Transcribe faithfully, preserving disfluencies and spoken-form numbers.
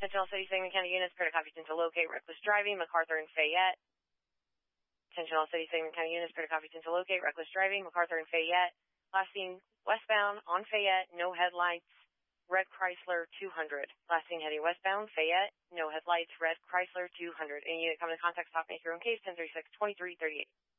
Attention all City Sangamon County units, prepare to copy ten to locate reckless driving, MacArthur and Fayette. Attention all City Sangamon County units, prepare to copy ten to locate reckless driving, MacArthur and Fayette. Last seen westbound on Fayette, no headlights, red Chrysler two hundred. Last seen heading westbound, Fayette, no headlights, red Chrysler two hundred. Any unit coming to contact, stop, make your own case, ten thirty-six, twenty-three thirty-eight.